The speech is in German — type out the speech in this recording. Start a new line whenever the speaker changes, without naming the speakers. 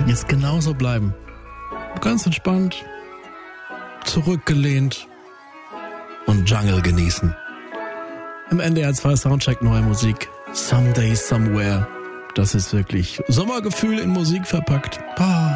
jetzt genauso bleiben. Ganz entspannt, zurückgelehnt und Jungle genießen. Im NDR 2 Soundcheck neue Musik. Someday, Somewhere. Das ist wirklich Sommergefühl in Musik verpackt.